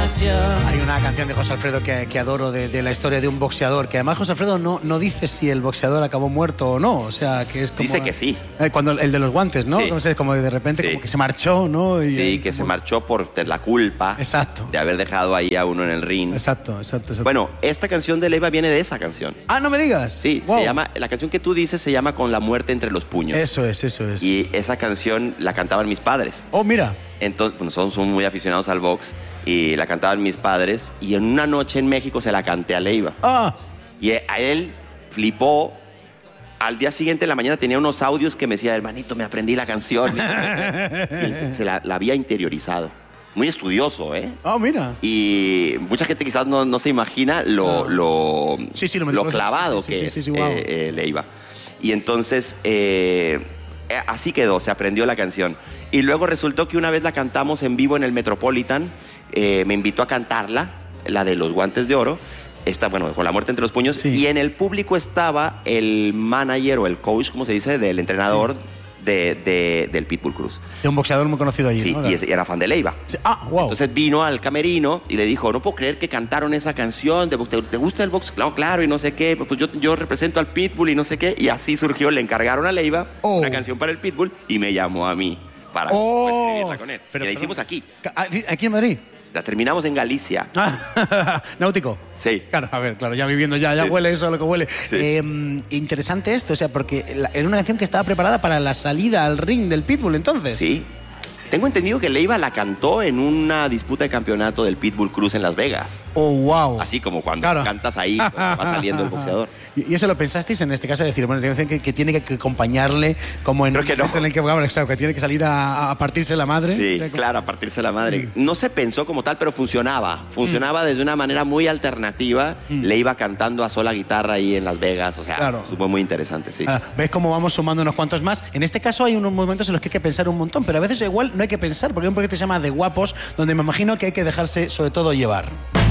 pasión. Hay una canción de José Alfredo que adoro de la historia de un boxeador, que además José Alfredo no dice si el boxeador acabó muerto o no, o sea, que es como... Dice que sí. Cuando el de los guantes, ¿no? Sí. Como de repente Sí. como que se marchó, ¿no? Y, Sí, que se marchó por la culpa. Exacto. De haber dejado ahí a uno en el ring. Exacto. Bueno, esta canción de Leiva viene de esa canción. Ah, no me digas. Sí, Wow. se llama, la canción que tú dices se llama Con la muerte entre los puños. Eso es. Y esa canción la cantaban mis padres. Oh, mira. Entonces, bueno, son muy aficionados al box y la cantaban mis padres. Y en una noche en México se la canté a Leiva. Ah, Y a él flipó. Al día siguiente en la mañana tenía unos audios que me decía, hermanito, me aprendí la canción. Y se la había interiorizado. Muy estudioso, ¿eh? oh, mira. Y mucha gente quizás no se imagina lo clavado que es wow. Leiva. Y entonces, así quedó, se aprendió la canción. Y luego resultó que una vez la cantamos en vivo en el Metropolitan, me invitó a cantarla, la de los guantes de oro, con la muerte entre los puños, Sí. y en el público estaba el manager o el coach, como se dice, del entrenador del Pitbull Cruz. De un boxeador muy conocido allí, Sí, ¿no? y era fan de Leiva. Sí. Ah, wow. Entonces vino al camerino y le dijo, no puedo creer que cantaron esa canción, ¿te gusta el box? Claro, y no sé qué, pues yo represento al Pitbull y no sé qué, y así surgió, le encargaron a Leiva una canción para el Pitbull y me llamó a mí para escribirla con él. Pero, y la hicimos aquí, ¿Aquí en Madrid? la terminamos en Galicia. Náutico. Sí. Claro, a ver, claro, ya viviendo ya Sí, huele eso a lo que huele. Sí. Interesante esto, o sea, porque era una canción que estaba preparada para la salida al ring del Pitbull, entonces. Sí. Tengo entendido que Leiva la cantó en una disputa de campeonato del Pitbull Cruz en Las Vegas. Oh, wow. Así como cuando Claro. cantas ahí, pues, va saliendo el boxeador. ¿Y eso lo pensasteis en este caso? De decir, bueno, tiene una canción que tiene que acompañarle como en Creo que no. en el que, bueno, exacto, que tiene que salir a partirse la madre. Sí, O sea, como- claro, a partirse la madre. No se pensó como tal, pero funcionaba. Funcionaba desde una manera muy alternativa. Le iba cantando a sola guitarra ahí en Las Vegas. O sea, Claro. supo muy interesante, sí. Ah, ¿ves cómo vamos sumando unos cuantos más? En este caso hay unos momentos en los que hay que pensar un montón, pero a veces igual no hay que pensar, porque hay un proyecto que se llama De Guapos, donde me imagino que hay que dejarse sobre todo llevar.